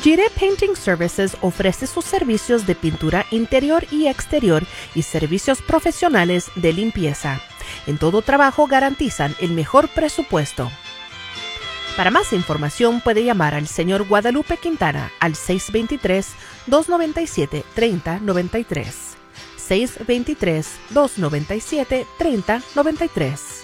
Gire Painting Services ofrece sus servicios de pintura interior y exterior y servicios profesionales de limpieza. En todo trabajo garantizan el mejor presupuesto. Para más información puede llamar al señor Guadalupe Quintana al 623-297-3093. 623-297-3093.